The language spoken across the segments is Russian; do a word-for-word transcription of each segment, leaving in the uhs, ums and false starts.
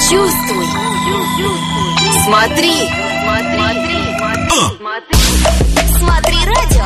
Чувствуй. Смотри. Смотри. Смотри. Смотри радио.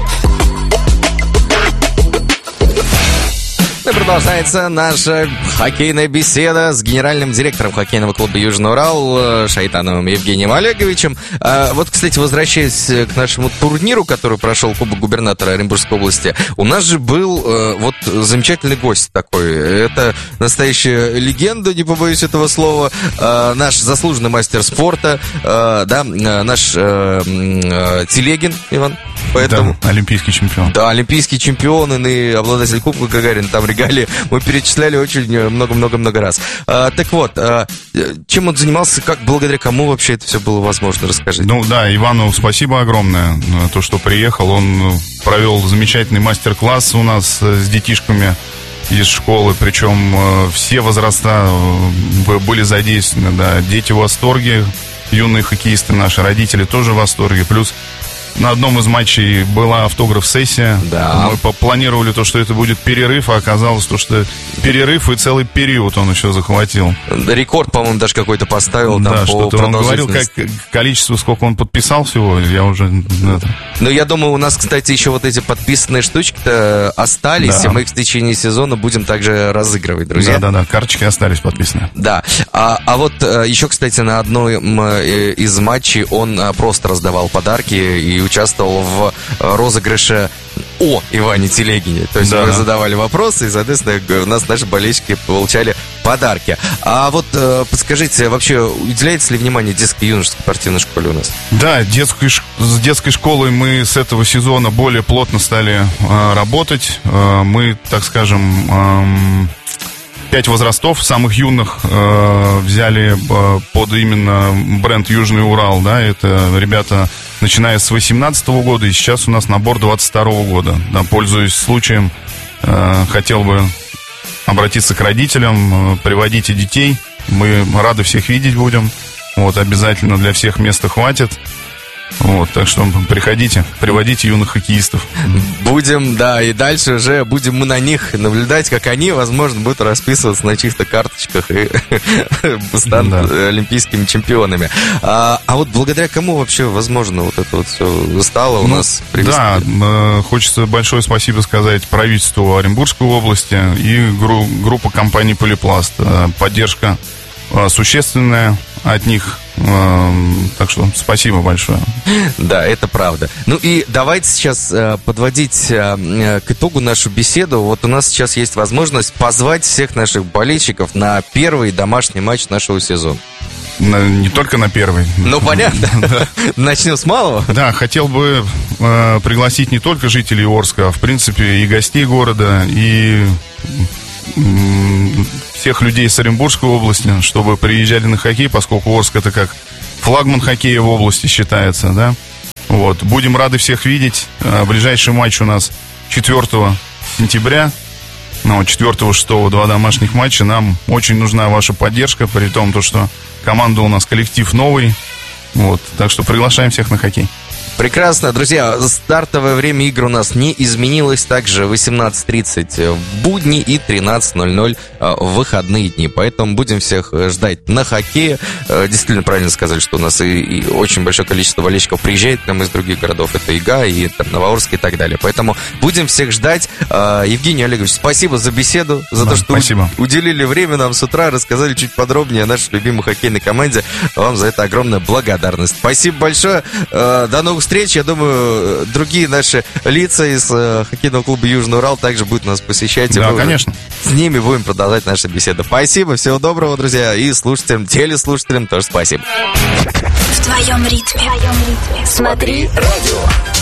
И продолжается наша хоккейная беседа с генеральным директором хоккейного клуба «Южный Урал» Шайтановым Евгением Олеговичем. А вот, кстати, возвращаясь к нашему турниру, который прошел Кубок губернатора Оренбургской области, у нас же был э, вот замечательный гость такой. Это настоящая легенда, не побоюсь этого слова, э, наш заслуженный мастер спорта, э, да, наш э, э, Телегин Иван. Поэтому... Да, олимпийский чемпион. Да, олимпийский чемпион и обладатель Кубка Гагарина, там регалии мы перечисляли очень много-много-много раз. А, так вот, а, чем он занимался, как, благодаря кому вообще это все было возможно, расскажите. Ну да, Ивану спасибо огромное, то, что приехал. Он провел замечательный мастер-класс у нас с детишками из школы, причем все возраста были задействованы, да. Дети в восторге, юные хоккеисты наши, родители тоже в восторге, плюс на одном из матчей была автограф-сессия. Да. Мы планировали то, что это будет перерыв, а оказалось то, что перерыв и целый период он еще захватил. Рекорд, по-моему, даже какой-то поставил. Да, там, что-то по он говорил, как количество, сколько он подписал всего, я уже... Ну, я думаю, у нас, кстати, еще вот эти подписанные штучки-то остались, да. И мы их в течение сезона будем также разыгрывать, друзья. Да-да-да, карточки остались подписаны. Да, а, а вот еще, кстати, на одной из матчей он просто раздавал подарки и участвовал в розыгрыше о Иване Телегине. То есть да. Мы задавали вопросы, и, соответственно, у нас наши болельщики получали подарки. А вот э, подскажите, вообще уделяется ли внимание детской и юношеской спортивной школе у нас? Да, детской, с детской школой мы с этого сезона более плотно стали э, работать. Э, мы, так скажем... Э, Пять возрастов самых юных э, взяли э, под именно бренд «Южный Урал», да, это ребята, начиная с восемнадцатого года, и сейчас у нас набор двадцать второго года. Да, пользуясь случаем, э, хотел бы обратиться к родителям, э, приводите детей, мы рады всех видеть будем, вот, обязательно для всех места хватит. Вот, так что приходите, приводите юных хоккеистов. Будем, да, и дальше уже будем мы на них наблюдать, как они, возможно, будут расписываться на чьих-то карточках и станут да. олимпийскими чемпионами. А, а вот благодаря кому вообще, возможно, вот это вот все стало у ну, нас привести? Да, э, хочется большое спасибо сказать правительству Оренбургской области и гру- группа компаний «Полипласт». Поддержка э, существенная от них. Так что спасибо большое. Да, это правда. Ну и давайте сейчас э, подводить э, к итогу нашу беседу. Вот у нас сейчас есть возможность позвать всех наших болельщиков на первый домашний матч нашего сезона. На, не только на первый. Ну, понятно. Начнем с малого. Да, хотел бы э, пригласить не только жителей Орска, а в принципе и гостей города, и всех людей с Оренбургской области, чтобы приезжали на хоккей, поскольку Орск это как флагман хоккея в области считается, да. Вот, будем рады всех видеть. Ближайший матч у нас четвёртого сентября, ну, четвёртого-шестого, два домашних матча. Нам очень нужна ваша поддержка, при том, то, что команда у нас, коллектив новый. Вот, так что приглашаем всех на хоккей. Прекрасно, друзья, стартовое время игр у нас не изменилось, также восемнадцать тридцать в будни и тринадцать ноль ноль в выходные дни, поэтому будем всех ждать на хоккее. Действительно правильно сказали, что у нас и, и очень большое количество болельщиков приезжает к нам из других городов, это Ига, и там, Новоорск и так далее, поэтому будем всех ждать. Евгений Олегович, спасибо за беседу, за да, то, что спасибо. Уделили время нам с утра, рассказали чуть подробнее о нашей любимой хоккейной команде, вам за это огромная благодарность. Спасибо большое, до новых встреч. Я думаю, другие наши лица из э, хоккейного клуба «Южный Урал» также будут нас посещать. Да, мы конечно. С ними будем продолжать нашу беседу. Спасибо, всего доброго, друзья. И слушателям, телеслушателям тоже спасибо. В твоем ритме. В твоем ритме. Смотри радио.